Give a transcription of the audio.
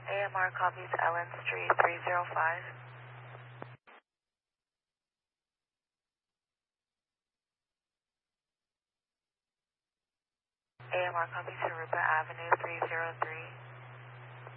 AMR copies Ellen Street 305. AMR copies Harupa Avenue 303.